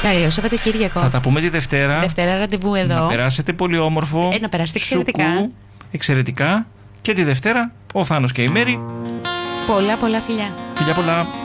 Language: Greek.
Καλό Σαββατοκύριακο. Θα τα πούμε τη Δευτέρα. Δευτέρα ραντεβού εδώ. Να περάσετε πολύ όμορφο. Να περάσετε εξαιρετικά. Σουκού, εξαιρετικά. Και τη Δευτέρα ο Θάνος και η Μέρη. Πολλά φιλιά. Φιλιά πολλά.